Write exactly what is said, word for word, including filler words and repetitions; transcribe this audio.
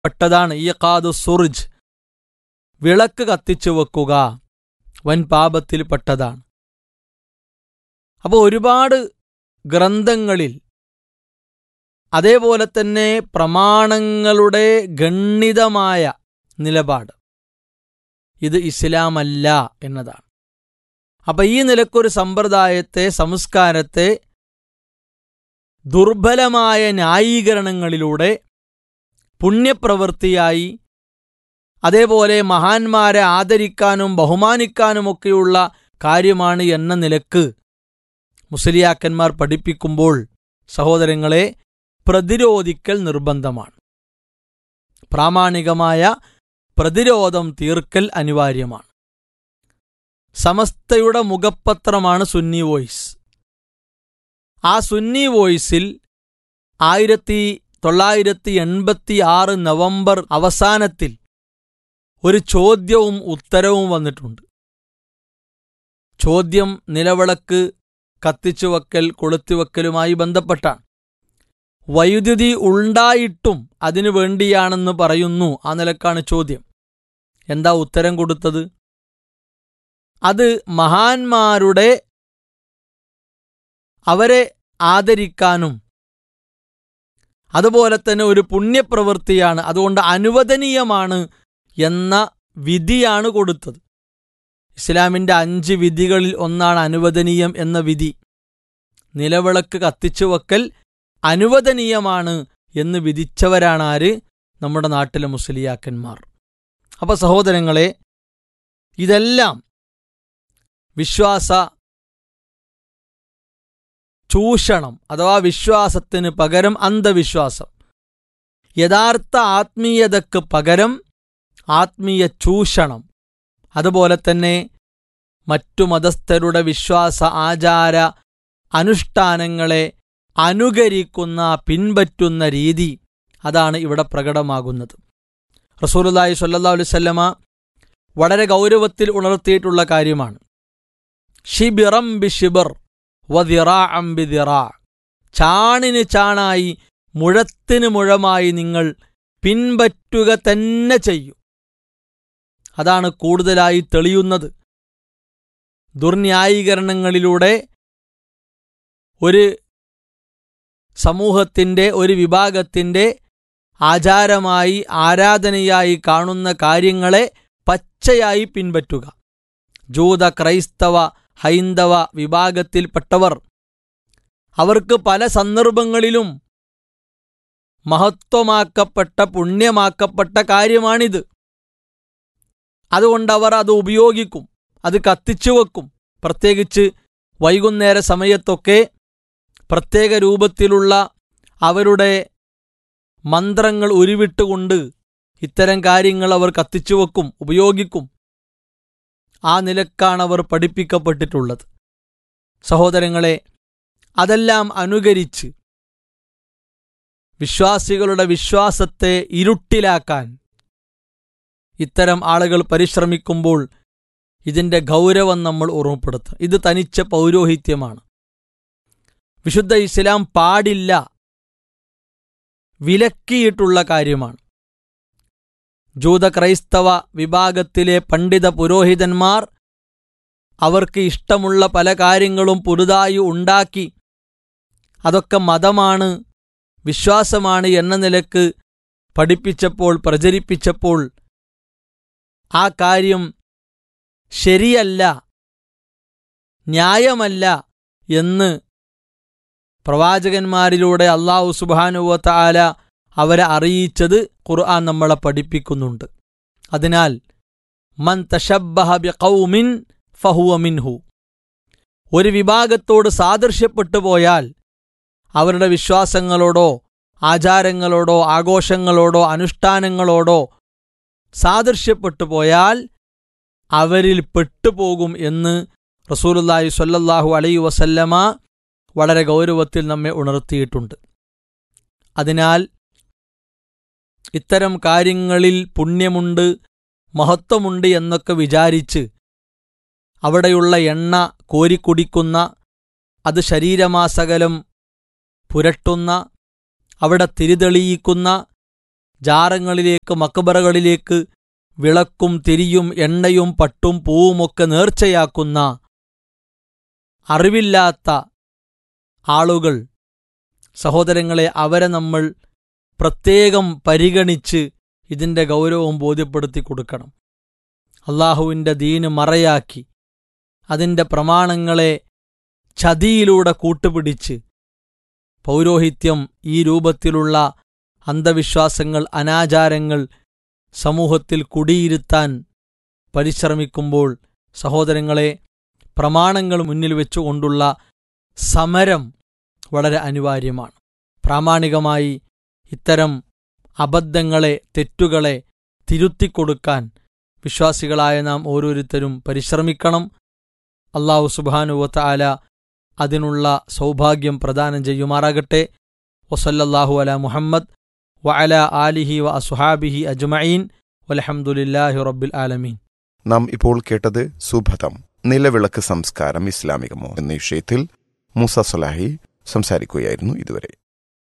പെട്ടതാണ് ഈഖാദു സുർജ്, വിളക്ക് കത്തിച്ചു വെക്കുക, വൻ പാപത്തിൽ പെട്ടതാണ്. അപ്പോൾ ഒരുപാട് ഗ്രന്ഥങ്ങളിൽ അതേപോലെ തന്നെ പ്രമാണങ്ങളുടെ ഗണ്യതമായ നിലപാട് ഇത് ഇസ്ലാമല്ല എന്നതാണ്. അപ്പം ഈ നിലക്കൊരു സമ്പ്രദായത്തെ, സംസ്കാരത്തെ ദുർബലമായ ന്യായീകരണങ്ങളിലൂടെ പുണ്യപ്രവൃത്തിയായി, അതേപോലെ മഹാന്മാരെ ആദരിക്കാനും ബഹുമാനിക്കാനുമൊക്കെയുള്ള കാര്യമാണ് എന്ന നിലക്ക് മുസ്ലിയാക്കന്മാർ പഠിപ്പിക്കുമ്പോൾ സഹോദരങ്ങളെ പ്രതിരോധിക്കൽ നിർബന്ധമാണ്. പ്രാമാണികമായ പ്രതിരോധം തീർക്കൽ അനിവാര്യമാണ്. സമസ്തയുടെ മുഖപത്രമാണ് സുന്നി വോയിസ്. ആ സുന്നി വോയിസിൽ ആയിരത്തി തൊള്ളായിരത്തി എൺപത്തി ആറ് നവംബർ അവസാനത്തിൽ ഒരു ചോദ്യവും ഉത്തരവും വന്നിട്ടുണ്ട്. ചോദ്യം നിലവിളക്ക് കത്തിച്ചുവെക്കൽ, കൊളുത്തിവെക്കലുമായി ബന്ധപ്പെട്ടാണ്. വൈദ്യുതി ഉണ്ടായിട്ടും അതിനു വേണ്ടിയാണെന്ന് പറയുന്നു. ആ നിലക്കാണ് ചോദ്യം. എന്താ ഉത്തരം കൊടുത്തത്? അത് മഹാന്മാരുടെ, അവരെ ആദരിക്കാനും അതുപോലെ തന്നെ ഒരു പുണ്യപ്രവൃത്തിയാണ്, അതുകൊണ്ട് അനുവദനീയമാണ് എന്ന വിധിയാണ് കൊടുത്തത്. ഇസ്ലാമിൻ്റെ അഞ്ച് വിധികളിൽ ഒന്നാണ് അനുവദനീയം എന്ന വിധി. നിലവിളക്ക് കത്തിച്ചു വെക്കൽ അനുവദനീയമാണ് എന്ന് വിധിച്ചവരാണ് ആര്? നമ്മുടെ നാട്ടിലെ മുസ്ലിയാക്കന്മാർ. അപ്പോൾ സഹോദരങ്ങളെ, ഇതെല്ലാം വിശ്വാസ ചൂഷണം അഥവാ വിശ്വാസത്തിന് പകരം അന്ധവിശ്വാസം, യഥാർത്ഥ ആത്മീയതയ്ക്ക് പകരം ആത്മീയ ചൂഷണം, അതുപോലെ തന്നെ മറ്റു മതസ്ഥരുടെ വിശ്വാസ ആചാര അനുഷ്ഠാനങ്ങളെ അനുകരിക്കുന്ന, പിൻപറ്റുന്ന രീതി, അതാണ് ഇവിടെ പ്രകടമാകുന്നത്. റസൂലുള്ളാഹി സ്വല്ലല്ലാഹു അലൈഹി വസല്ലമ വളരെ ഗൗരവത്തിൽ ഉണർത്തിയിട്ടുള്ള കാര്യമാണ്. ഷിബിറം ബിഷിബർ വദിറാഅം ബിദിറാ, ചാണിന് ചാണായി മുഴത്തിന് മുഴമായി നിങ്ങൾ പിൻപറ്റുക തന്നെ ചെയ്യൂ. അതാണ് കൂടുതലായി തെളിയുന്നത്. ദുർന്യായീകരണങ്ങളിലൂടെ ഒരു സമൂഹത്തിൻ്റെ, ഒരു വിഭാഗത്തിൻ്റെ ആചാരമായി, ആരാധനയായി കാണുന്ന കാര്യങ്ങളെ പച്ചയായി പിൻപറ്റുക. ജൂത, ക്രൈസ്തവ, ഹൈന്ദവ വിഭാഗത്തിൽപ്പെട്ടവർ, അവർക്ക് പല സന്ദർഭങ്ങളിലും മഹത്വമാക്കപ്പെട്ട, പുണ്യമാക്കപ്പെട്ട കാര്യമാണിത്. അതുകൊണ്ടവർ അത് ഉപയോഗിക്കും, അത് കത്തിച്ചു വെക്കും. പ്രത്യേകിച്ച് വൈകുന്നേര സമയത്തൊക്കെ പ്രത്യേക രൂപത്തിലുള്ള അവരുടെ മന്ത്രങ്ങൾ ഉരുവിട്ടുകൊണ്ട് ഇത്തരം കാര്യങ്ങൾ അവർ കത്തിച്ചു വെക്കും, ഉപയോഗിക്കും. ആ നിലക്കാണ് അവർ പഠിപ്പിക്കപ്പെട്ടിട്ടുള്ളത്. സഹോദരങ്ങളെ, അതെല്ലാം അനുകരിച്ച് വിശ്വാസികളുടെ വിശ്വാസത്തെ ഇരുട്ടിലാക്കാൻ ഇത്തരം ആളുകൾ പരിശ്രമിക്കുമ്പോൾ ഇതിൻ്റെ ഗൗരവം നമ്മൾ ഓർമ്മപ്പെടുത്തുക. ഇത് തനിച്ച പൗരോഹിത്യമാണ്. വിശുദ്ധ ഇസ്ലാം പാടില്ല, വിലക്കിയിട്ടുള്ള കാര്യമാണ്. ജൂത ക്രൈസ്തവ വിഭാഗത്തിലെ പണ്ഡിത പുരോഹിതന്മാർ അവർക്ക് ഇഷ്ടമുള്ള പല കാര്യങ്ങളും പുതുതായി ഉണ്ടാക്കി, അതൊക്കെ മതമാണ്, വിശ്വാസമാണ് എന്ന നിലക്ക് പഠിപ്പിച്ചപ്പോൾ, പ്രചരിപ്പിച്ചപ്പോൾ ആ കാര്യം ശരിയല്ല, ന്യായമല്ല എന്ന് പ്രവാചകന്മാരിലൂടെ അല്ലാഹു സുബ്ഹാനഹു വ തആല അവരെ അറിയിച്ചത് ഖുർആൻ നമ്മളെ പഠിപ്പിക്കുന്നുണ്ട്. അതിനാൽ മൻ തശബ്ബഹ ബിഖൗമിൻ ഫഹുവ മിൻഹു, ഒരു വിഭാഗത്തോട് സാദൃശ്യപ്പെട്ടു പോയാൽ, അവരുടെ വിശ്വാസങ്ങളോടോ ആചാരങ്ങളോടോ ആഘോഷങ്ങളോടോ അനുഷ്ഠാനങ്ങളോടോ സാദൃശ്യപ്പെട്ടു പോയാൽ അവരിൽ പെട്ടുപോകും എന്ന് റസൂലുള്ളാഹി സ്വല്ലല്ലാഹു അലൈഹി വസല്ലമ വളരെ ഗൗരവത്തിൽ നമ്മെ ഉണർത്തിയിട്ടുണ്ട്. അതിനാൽ ഇത്തരം കാര്യങ്ങളിൽ പുണ്യമുണ്ട്, മഹത്വമുണ്ട് എന്നൊക്കെ വിചാരിച്ച് അവിടെയുള്ള എണ്ണ കോരിക്കുടിക്കുന്ന, അത് ശരീരമാസകലം പുരട്ടുന്ന, അവിടെ തിരിതെളിയിക്കുന്ന, ജാറങ്ങളിലേക്ക് മക്ബറകളിലേക്ക് വിളക്കും തിരിയും എണ്ണയും പട്ടും പൂവുമൊക്കെ നേർച്ചയാക്കുന്ന അറിവില്ലാത്ത ആളുകൾ, സഹോദരങ്ങളെ, അവരെ നമ്മൾ പ്രത്യേകം പരിഗണിച്ച് ഇതിൻ്റെ ഗൗരവം ബോധ്യപ്പെടുത്തി കൊടുക്കണം. അള്ളാഹുവിൻ്റെ ദീന് മറയാക്കി അതിൻ്റെ പ്രമാണങ്ങളെ ചതിയിലൂടെ കൂട്ടുപിടിച്ച് പൗരോഹിത്യം ഈ രൂപത്തിലുള്ള അന്ധവിശ്വാസങ്ങൾ, അനാചാരങ്ങൾ സമൂഹത്തിൽ കുടിയിരുത്താൻ പരിശ്രമിക്കുമ്പോൾ സഹോദരങ്ങളെ, പ്രമാണങ്ങൾ മുന്നിൽ വെച്ചുകൊണ്ടുള്ള സമരം വളരെ അനിവാര്യമാണ്. പ്രാമാണികമായി ഇത്തരം അബദ്ധങ്ങളെ, തെറ്റുകളെ തിരുത്തിക്കൊടുക്കാൻ വിശ്വാസികളായ നാം ഓരോരുത്തരും പരിശ്രമിക്കണം. അല്ലാഹു സുബ്ഹാനഹു വ തആല അതിനുള്ള സൗഭാഗ്യം പ്രദാനം ചെയ്യുമാറാകട്ടെ. വസല്ലല്ലാഹു അലാ മുഹമ്മദ് വഅലാ ആലിഹി വ അസ്ഹാബിഹി അജ്മഈൻ വൽഹംദുലില്ലാഹി റബ്ബിൽ ആലമീൻ. നാം ഇപ്പോൾ കേട്ടത് സുഭതം നിലവിളക്ക് സംസ്കാരം ഇസ്ലാമികമോ എന്ന വിഷയത്തിൽ മൂസ സലാഹി സംസാരിക്കുകയായിരുന്നു. ഇതുവരെ